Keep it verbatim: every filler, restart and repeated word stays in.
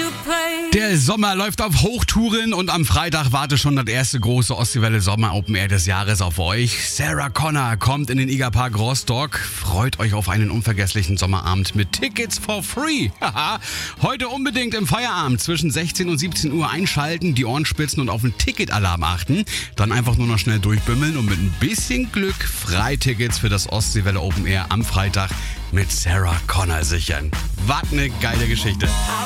Der Sommer läuft auf Hochtouren und am Freitag wartet schon das erste große Ostseewelle Sommer Open Air des Jahres auf euch. Sarah Connor kommt in den Igerpark Rostock. Freut euch auf einen unvergesslichen Sommerabend mit Tickets for free. Heute unbedingt im Feierabend zwischen sechzehn und siebzehn Uhr einschalten, die Ohren spitzen und auf den Ticketalarm achten. Dann einfach nur noch schnell durchbimmeln und mit ein bisschen Glück Freitickets für das Ostseewelle Open Air am Freitag mit Sarah Connor sichern. Was eine geile Geschichte.